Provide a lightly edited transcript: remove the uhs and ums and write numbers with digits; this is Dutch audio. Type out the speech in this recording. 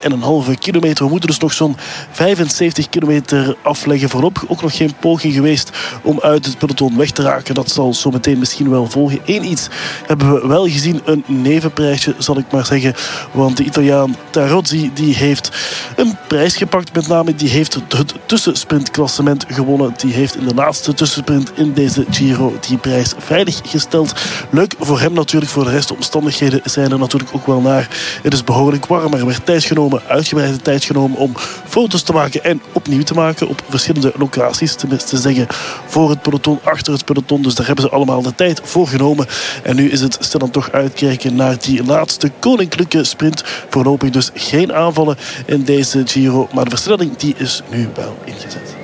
kilometer. We moeten dus nog zo'n 75 kilometer afleggen. Voorlopig ook nog geen poging geweest om uit het peloton weg te raken. Dat zal zo meteen misschien wel volgen. Eén iets hebben we wel gezien, een nevenprijsje zal ik maar zeggen. Want de Italiaan Tarozzi die heeft een prijs gepakt. Met name die heeft het tussensprintklassement gewonnen. Die heeft in de laatste tussensprint in deze Giro die prijs veilig gesteld. Leuk voor hem natuurlijk. Voor de rest de omstandigheden zijn er natuurlijk ook wel naar. Het is behoorlijk warm. Er werd tijd genomen, uitgebreide tijd genomen om foto's te maken en opnieuw te maken op verschillende locaties. Tenminste te zeggen voor het peloton, achter het peloton. Dus daar hebben ze allemaal de tijd voor genomen. En nu is het stilaan toch uitkijken naar die laatste koninklijke sprint. Voorlopig dus geen aanvallen in deze Giro. Maar de versnelling die is nu wel ingezet.